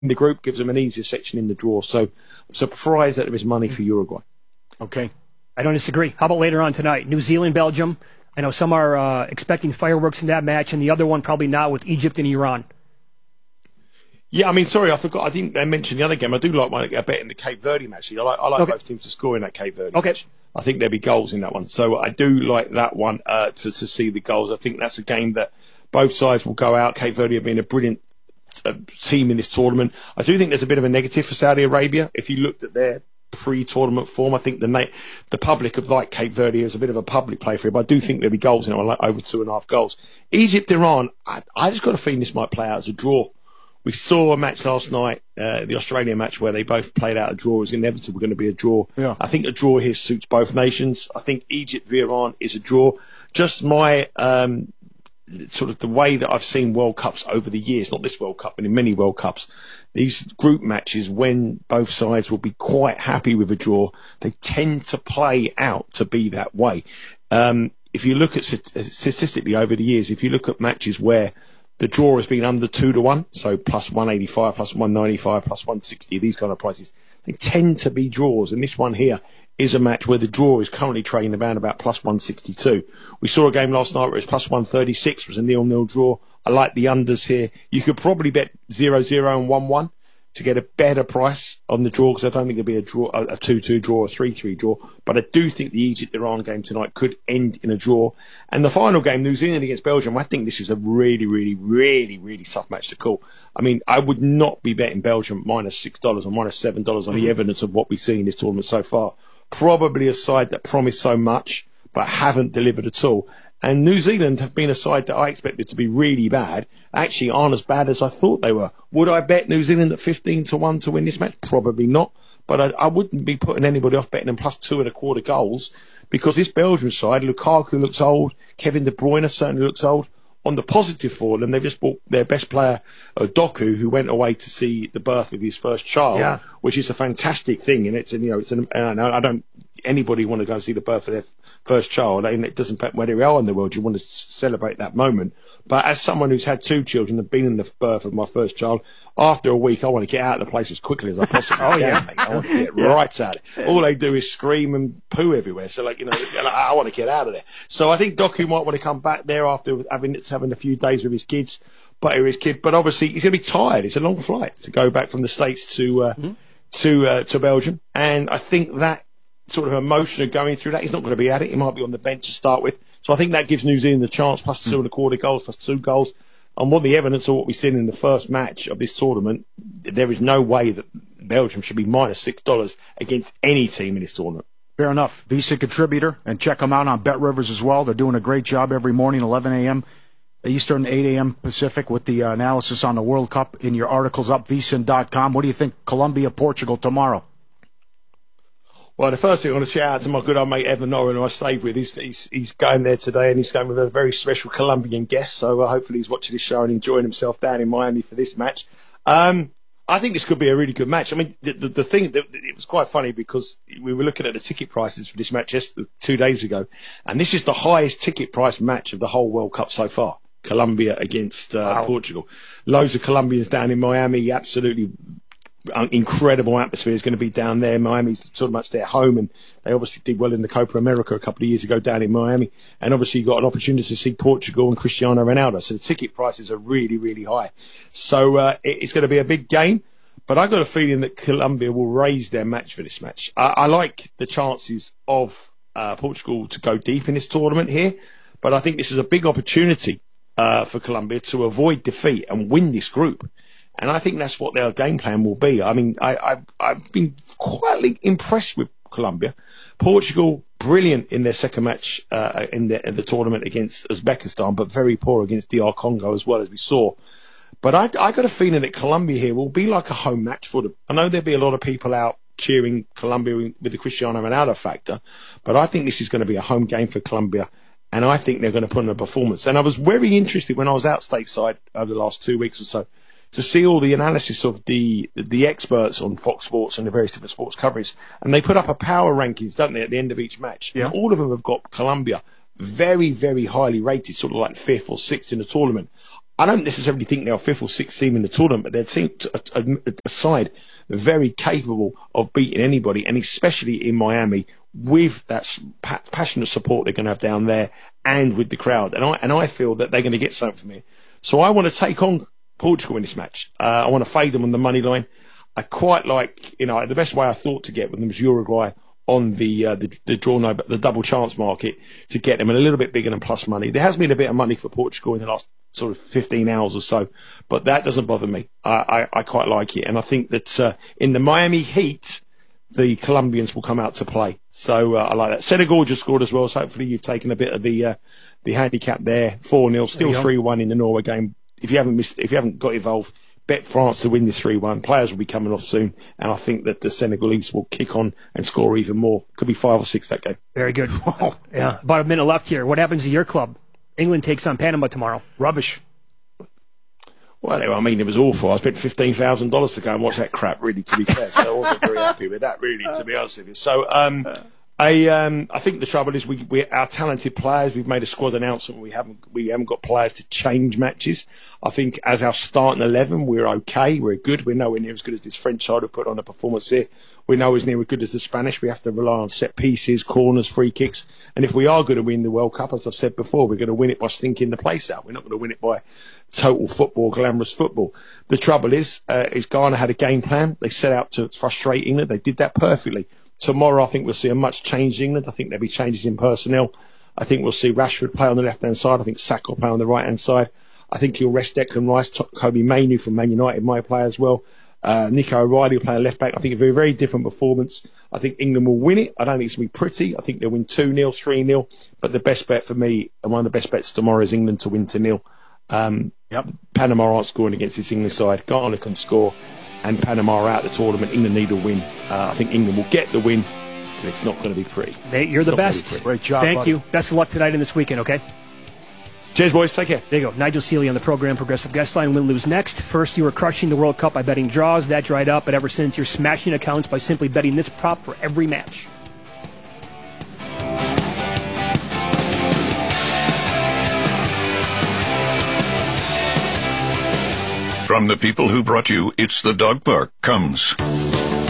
the group gives them an easier section in the draw. So I'm surprised that there is money for Uruguay. Okay. I don't disagree. How about later on tonight? New Zealand, Belgium. I know some are expecting fireworks in that match, and the other one probably not, with Egypt and Iran. Yeah, I mean, sorry, I forgot. I didn't mention the other game. I do like a bet in the Cape Verde match. I like both teams to score in that Cape Verde match. I think there'll be goals in that one. So I do like that one to see the goals. I think that's a game that both sides will go out. Cape Verde have been a brilliant team in this tournament. I do think there's a bit of a negative for Saudi Arabia. If you looked at their pre-tournament form, I think the public have liked Cape Verde as a bit of a public play for it, but I do think there'll be goals in it. I like over 2.5 goals. Egypt, Iran, I just got a feeling this might play out as a draw. We saw a match last night, the Australian match, where they both played out a draw. It was inevitable going to be a draw. Yeah. I think a draw here suits both nations. I think Egypt v Iran is a draw. Just my sort of the way that I've seen World Cups over the years, not this World Cup, but in many World Cups, these group matches, when both sides will be quite happy with a draw, they tend to play out to be that way. If you look at statistically over the years, if you look at matches where the draw has been under 2-1, so plus 185, plus 195, plus 160, these kind of prices, they tend to be draws. And this one here is a match where the draw is currently trading around about plus 162. We saw a game last night where it was plus 136, it was a 0-0 draw. I like the unders here. You could probably bet 0-0 and 1-1 to get a better price on the draw, because I don't think it'll be a draw, a 2-2 draw, a 3-3 draw. But I do think the Egypt-Iran game tonight could end in a draw. And the final game, New Zealand against Belgium, I think this is a really, really, really, really tough match to call. I mean, I would not be betting Belgium minus $6 or minus $7 on the evidence of what we've seen in this tournament so far. Probably a side that promised so much, but haven't delivered at all. And New Zealand have been a side that I expected to be really bad, actually aren't as bad as I thought they were. Would I bet New Zealand at 15-1 to win this match? Probably not. But I wouldn't be putting anybody off betting them plus 2.25 goals, because this Belgian side, Lukaku looks old, Kevin De Bruyne certainly looks old. On the positive for them, they've just bought their best player, Doku, who went away to see the birth of his first child, which is a fantastic thing. And I don't anybody want to go see the birth of their first child, and it doesn't matter where they are in the world, you want to celebrate that moment. But as someone who's had 2 children and been in the birth of my first child, after a week I want to get out of the place as quickly as I possibly can. Mate. I want to get right out of it. All they do is scream and poo everywhere. So I want to get out of there. So I think Doku might want to come back there after having a few days with his kids. But obviously he's going to be tired. It's a long flight to go back from the States to Belgium, and I think that sort of emotion of going through that, he's not going to be at it. He might be on the bench to start with. So I think that gives New Zealand a chance, plus 2.25 goals, plus 2 goals. And what the evidence of what we've seen in the first match of this tournament, there is no way that Belgium should be minus $6 against any team in this tournament. Fair enough. Visa contributor, and check them out on Bet Rivers as well. They're doing a great job every morning, 11 a.m. Eastern, 8 a.m. Pacific, with the analysis on the World Cup in your articles up, vsin.com. What do you think, Colombia, Portugal tomorrow? Well, the first thing I want to shout out to my good old mate Evan Noren, who I stayed with. He's going there today, and he's going with a very special Colombian guest. So hopefully he's watching this show and enjoying himself down in Miami for this match. I think this could be a really good match. I mean, the thing that it was quite funny, because we were looking at the ticket prices for this match just 2 days ago, and this is the highest ticket price match of the whole World Cup so far. Colombia against Portugal. Loads of Colombians down in Miami, absolutely incredible atmosphere is going to be down there. Miami's sort of much their home, and they obviously did well in the Copa America a couple of years ago down in Miami, and obviously you got an opportunity to see Portugal and Cristiano Ronaldo, so the ticket prices are really, really high. So it's going to be a big game, but I got a feeling that Colombia will raise their match for this match. I like the chances of Portugal to go deep in this tournament here, but I think this is a big opportunity for Colombia to avoid defeat and win this group. And I think that's what their game plan will be. I mean, I've been quietly impressed with Colombia. Portugal, brilliant in their second match in the tournament against Uzbekistan, but very poor against DR Congo as well, as we saw. But I got a feeling that Colombia here will be like a home match for them. I know there'll be a lot of people out cheering Colombia with the Cristiano Ronaldo factor, but I think this is going to be a home game for Colombia. And I think they're going to put in a performance. And I was very interested when I was out stateside over the last 2 weeks or so to see all the analysis of the experts on Fox Sports and the various different sports coverage. And they put up a power rankings, don't they, at the end of each match. Yeah. And all of them have got Colombia very, very highly rated, sort of like 5th or 6th in the tournament. I don't necessarily think they're 5th or 6th team in the tournament, but they're a side very capable of beating anybody, and especially in Miami with that passionate support they're going to have down there and with the crowd. And I feel that they're going to get something from here. So I want to take on Portugal in this match. I want to fade them on the money line. I quite like, the best way I thought to get with them was Uruguay on the draw no, but the double chance market to get them a little bit bigger than plus money. There has been a bit of money for Portugal in the last sort of 15 hours or so, but that doesn't bother me. I quite like it, and I think that in the Miami Heat, the Colombians will come out to play. So I like that. Senegal just scored as well, so hopefully you've taken a bit of the handicap there. 4-0, still 3-1 in the Norway game. If you haven't got involved, bet France to win this 3-1. Players will be coming off soon, and I think that the Senegalese will kick on and score even more. Could be 5 or 6 that game. Very good. Yeah, about a minute left here. What happens to your club? England takes on Panama tomorrow. Rubbish. Well, I mean, it was awful. I spent $15,000 to go and watch that crap, really, to be fair. So I wasn't very happy with that, really, to be honest with you. So I think the trouble is we our talented players. We've made a squad announcement. We haven't got players to change matches. I think as our starting 11, we're okay. We're good. We're nowhere near as good as this French side who put on a performance here. We're nowhere near as good as the Spanish. We have to rely on set pieces, corners, free kicks. And if we are going to win the World Cup, as I've said before, we're going to win it by stinking the place out. We're not going to win it by total football, glamorous football. The trouble is Ghana had a game plan. They set out to frustrate England. They did that perfectly. Tomorrow, I think we'll see a much changed England. I think there'll be changes in personnel. I think we'll see Rashford play on the left-hand side. I think Saka will play on the right-hand side. I think he'll rest Declan Rice. Kobe Mainoo from Man United might play as well. Nico O'Reilly will play on left-back. I think a very, very different performance. I think England will win it. I don't think it's going to be pretty. I think they'll win 2-0, 3-0. But the best bet for me, and one of the best bets tomorrow, is England to win 2-0. Panama aren't scoring against this England side. Ghana can score. And Panama are out of the tournament. England need a win. I think England will get the win, but it's not going to be pretty. Nate, you're the best. Great job, Thank buddy. you. Best of luck tonight and this weekend, okay? Cheers, boys. Take care. There you go. Nigel Seeley on the program, Progressive Guest Line. Win, lose next. First, you were crushing the World Cup by betting draws. That dried up, but ever since, you're smashing accounts by simply betting this prop for every match. From the people who brought you It's the Dog Park comes